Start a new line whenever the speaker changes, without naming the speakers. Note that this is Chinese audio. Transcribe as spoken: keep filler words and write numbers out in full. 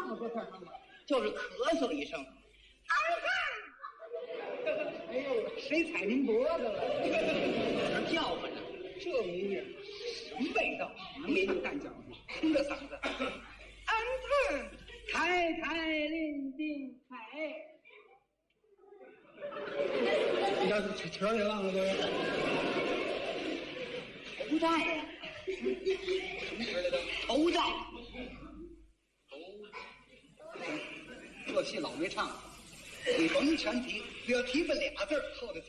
唱说唱唱吧，
就是咳嗽一声。安
哎呦，谁踩您脖子了？
这叫唤呢，
这模样，
什么味道？没那么干脚，空着嗓子。安特开开令定开。
你要是词儿也忘了，这是
头债呀、
什么词儿来着？
头债。
头，这戏老没唱。
你甭全提，只要提分俩字儿，后头